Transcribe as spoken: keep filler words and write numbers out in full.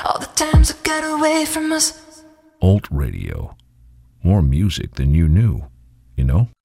All the times I got away from us. Alt Radio. More music than you knew, you know?